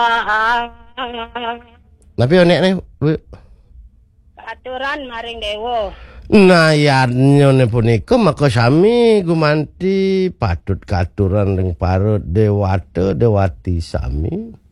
Tapi nek nih, aturan maring dewa. nah ya nyone punika maka sami gumanti patut katuran ring parut dewata dewati sami.